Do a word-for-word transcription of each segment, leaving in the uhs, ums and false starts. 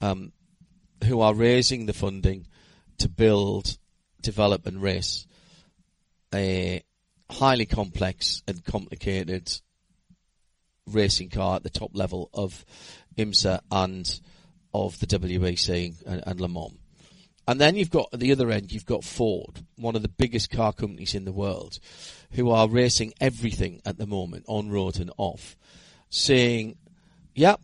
um, who are raising the funding to build, develop and race a highly complex and complicated racing car at the top level of IMSA and of the W E C and, and Le Mans. And then you've got, at the other end, you've got Ford, one of the biggest car companies in the world, who are racing everything at the moment, on road and off, saying, yeah,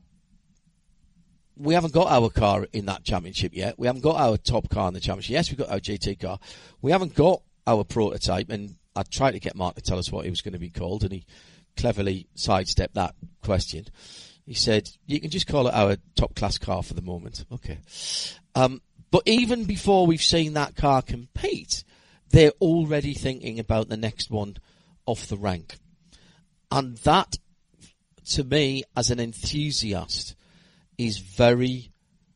we haven't got our car in that championship yet. We haven't got our top car in the championship. Yes, we've got our G T car. We haven't got our prototype. And I tried to get Mark to tell us what he was going to be called, and he cleverly sidestepped that question. He said, you can just call it our top class car for the moment. Okay. Um, but even before we've seen that car compete, they're already thinking about the next one off the rank. And that, to me, as an enthusiast, is very,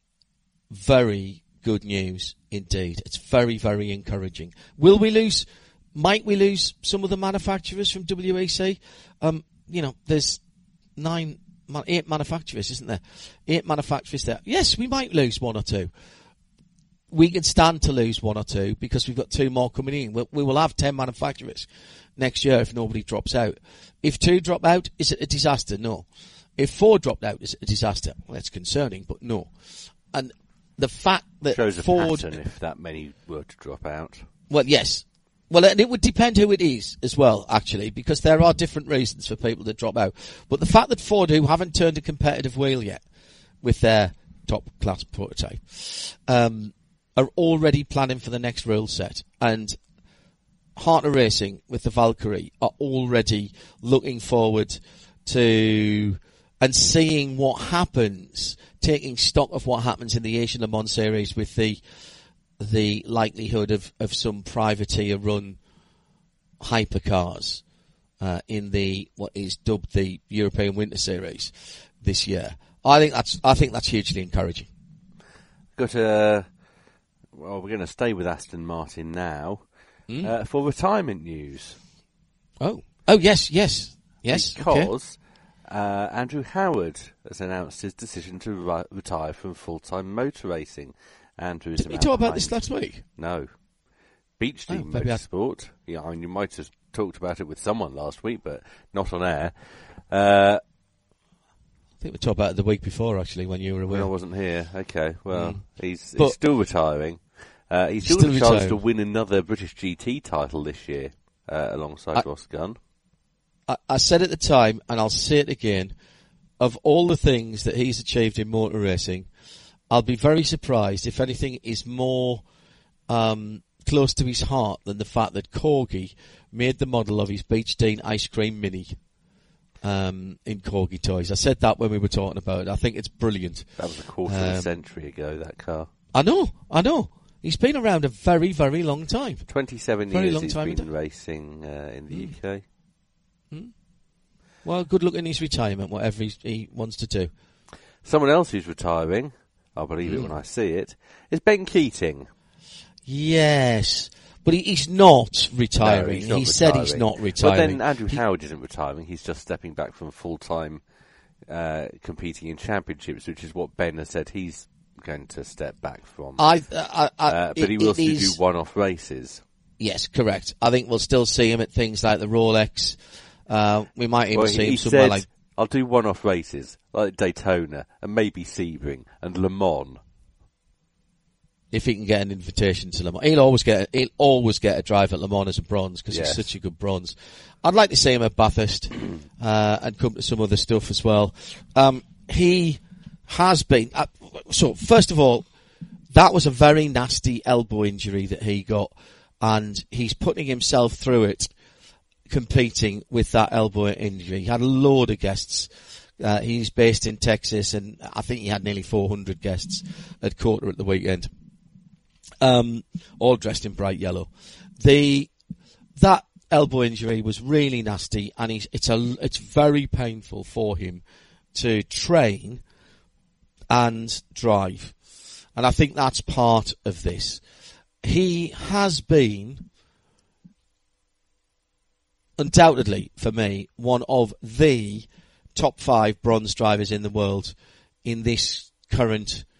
very good news indeed. It's very, very encouraging. Will we lose, might we lose some of the manufacturers from W E C? Um, you know, there's nine, eight manufacturers, isn't there? Eight manufacturers there. Yes, we might lose one or two. We can stand to lose one or two because we've got two more coming in. We, we will have ten manufacturers next year if nobody drops out. If two drop out, is it a disaster? No. If four dropped out, is it a disaster? Well, that's concerning, but no. And the fact that shows a Ford, pattern if that many were to drop out. Well, yes. Well, and it would depend who it is as well, actually, because there are different reasons for people to drop out. But the fact that Ford, who haven't turned a competitive wheel yet with their top class prototype, um, are already planning for the next rule set, and Hartner Racing with the Valkyrie are already looking forward to and seeing what happens, taking stock of what happens in the Asian Le Mans series with the the likelihood of, of some privateer-run hypercars uh, in the what is dubbed the European Winter Series this year. I think that's I think that's hugely encouraging. Got a. Well, we're going to stay with Aston Martin now mm. uh, for retirement news. Oh, oh yes, yes, yes. Because okay. uh, Andrew Howard has announced his decision to re- retire from full-time motor racing. Andrew, did we talk about this last week? No, Beach Team oh, Motorsport. I... Yeah, I mean, you might have talked about it with someone last week, but not on air. Uh, I think we talked about it the week before, actually, when you were away. When I wasn't here. Okay, well, mm. he's, but, he's still retiring. Uh, he's still, still in chance retiring. to win another British G T title this year, uh, alongside I, Ross Gunn. I, I said at the time, and I'll say it again, of all the things that he's achieved in motor racing, I'll be very surprised if anything is more um, close to his heart than the fact that Corgi made the model of his Beach Dean Ice Cream Mini um, in Corgi Toys. I said that when we were talking about it. I think it's brilliant. That was a quarter um, of a century ago, that car. I know, I know. He's been around a very, very long time. twenty-seven very years long he's time been racing uh, in the mm. U K. Mm. Well, good luck in his retirement, whatever he, he wants to do. Someone else who's retiring, I'll believe mm. it when I see it, is Ben Keating. Yes, but he, he's not retiring. No, he's not he retiring. said he's not retiring. But then Andrew he, Howard isn't retiring. He's just stepping back from full-time uh, competing in championships, which is what Ben has said he's going to step back from. I, I, I, uh, but it, he will it still is, do one-off races. Yes, correct. I think we'll still see him at things like the Rolex. Uh, we might even well, see he, him he somewhere said, like... I'll do one-off races, like Daytona, and maybe Sebring, and Le Mans. If he can get an invitation to Le Mans. He'll always get a, he'll always get a drive at Le Mans as a bronze, because yes. he's such a good bronze. I'd like to see him at Bathurst, uh, and come to some other stuff as well. Um, he has been... Uh, so, first of all, that was a very nasty elbow injury that he got, and he's putting himself through it, competing with that elbow injury. He had a load of guests. Uh, he's based in Texas, and I think he had nearly four hundred guests at Quarter at the weekend, um, all dressed in bright yellow. The that elbow injury was really nasty, and he's, it's a it's very painful for him to train and drive. And I think that's part of this. He has been, undoubtedly, for me, one of the top five bronze drivers in the world in this current